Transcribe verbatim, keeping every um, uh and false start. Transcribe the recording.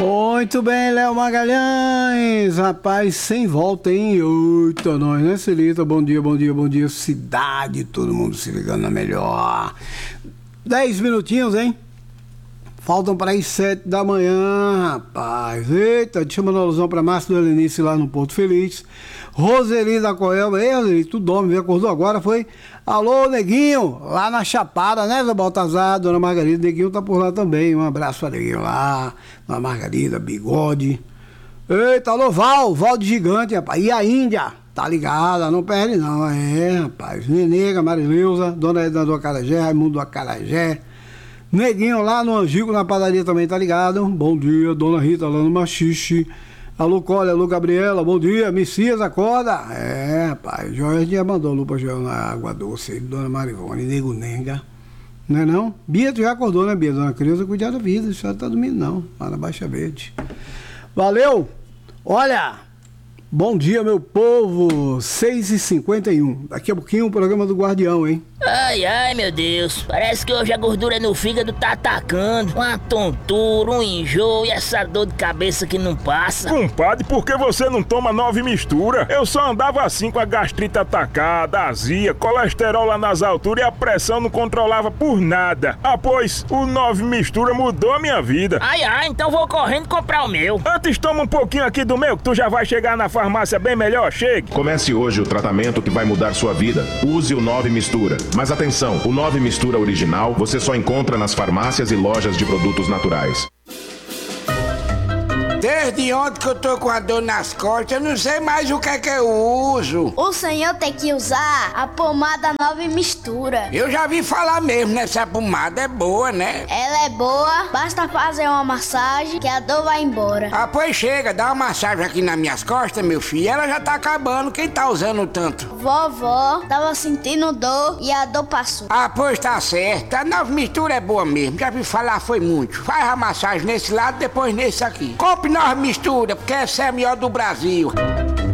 Muito bem, Léo Magalhães, rapaz, sem volta, hein? Eita, nós, né, Celita? Bom dia, bom dia, bom dia, cidade, todo mundo se ligando na melhor. Dez minutinhos, hein? Faltam para as sete da manhã, rapaz. Eita, te chamando a alusão para Márcio do Helenice lá no Porto Feliz. Roseli da Coelba. Ei, Roseli, tu dorme, acordou agora, foi? Alô, Neguinho, lá na Chapada, né, Zé Baltazar, Dona Margarida. Neguinho tá por lá também. Um abraço para Neguinho lá, Dona Margarida, Bigode. Eita, alô, Val, Val de Gigante, rapaz. E a Índia? Tá ligada, não perde não. É, rapaz. Nenega, Marileuza, Dona Edna do Acarajé, Raimundo do Acarajé. Neguinho lá no Angico, na padaria também, tá ligado? Bom dia, Dona Rita lá no Machixe. Alô, Cole, alô, Gabriela, bom dia. Messias, acorda. É, rapaz, Jorge já mandou Lupa Joel na Água Doce, Dona Marivone, Nego Nenga. Não é não? Bia, tu já acordou, né, Bia? Dona Creuza, cuidar da vida, isso já tá dormindo não, lá na Baixa Verde. Valeu! Olha, bom dia, meu povo, seis e cinquenta e um. Daqui a pouquinho o programa do Guardião, hein? Ai, ai, meu Deus, parece que hoje a gordura no fígado tá atacando. Uma tontura, um enjoo e essa dor de cabeça que não passa. Compadre, por que você não toma nove mistura? Eu só andava assim com a gastrite atacada, azia, colesterol lá nas alturas e a pressão não controlava por nada. Ah, pois, o nove mistura mudou a minha vida. Ai, ai, então vou correndo comprar o meu. Antes toma um pouquinho aqui do meu, que tu já vai chegar na farmácia bem melhor, chegue. Comece hoje o tratamento que vai mudar sua vida. Use o nove mistura. Mas atenção, o nove mistura original você só encontra nas farmácias e lojas de produtos naturais. Desde ontem que eu tô com a dor nas costas, eu não sei mais o que é que eu uso. O senhor tem que usar a pomada nove mistura. Eu já vi falar mesmo nessa pomada, é boa, né? Ela é boa, basta fazer uma massagem que a dor vai embora. Ah, pois chega, dá uma massagem aqui nas minhas costas, meu filho. Ela já tá acabando, quem tá usando tanto? Vovó tava sentindo dor e a dor passou. Ah, pois tá certo, a nova mistura é boa mesmo, já vi falar foi muito. Faz a massagem nesse lado, depois nesse aqui. Compre nova mistura, porque essa é a melhor do Brasil.